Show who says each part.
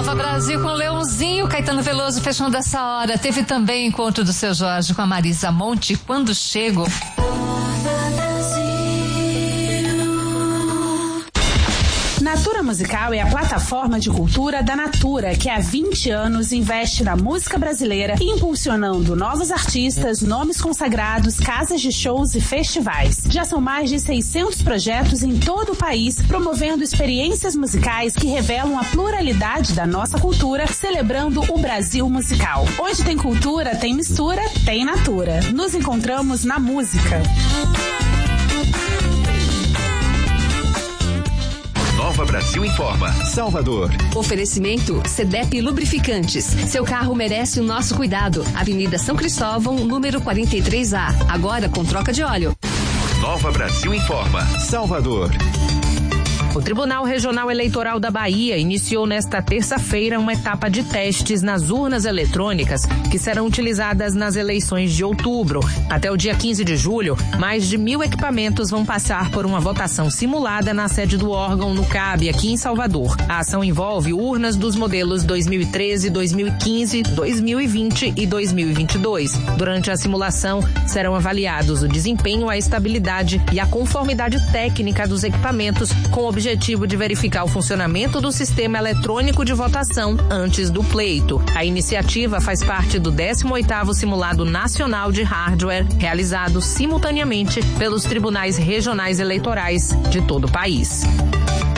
Speaker 1: Nova Brasil com Leãozinho, Caetano Veloso fechando essa hora. Teve também encontro do Seu Jorge com a Marisa Monte, Quando Chego.
Speaker 2: Natura Musical é a plataforma de cultura da Natura, que há 20 anos investe na música brasileira, impulsionando novos artistas, nomes consagrados, casas de shows e festivais. Já são mais de 600 projetos em todo o país, promovendo experiências musicais que revelam a pluralidade da nossa cultura, celebrando o Brasil musical. Onde tem cultura, tem mistura, tem Natura. Nos encontramos na música.
Speaker 3: Nova Brasil informa. Salvador.
Speaker 4: Oferecimento CDEP Lubrificantes. Seu carro merece o nosso cuidado. Avenida São Cristóvão, número 43A. Agora com troca de óleo.
Speaker 3: Nova Brasil informa. Salvador.
Speaker 5: O Tribunal Regional Eleitoral da Bahia iniciou nesta terça-feira uma etapa de testes nas urnas eletrônicas que serão utilizadas nas eleições de outubro. Até o dia 15 de julho, mais de 1.000 equipamentos vão passar por uma votação simulada na sede do órgão no CAB, aqui em Salvador. A ação envolve urnas dos modelos 2013, 2015, 2020 e 2022. Durante a simulação, serão avaliados o desempenho, a estabilidade e a conformidade técnica dos equipamentos com o objetivo de verificar o funcionamento do sistema eletrônico de votação antes do pleito. A iniciativa faz parte do 18º Simulado Nacional de Hardware, realizado simultaneamente pelos tribunais regionais eleitorais de todo o país.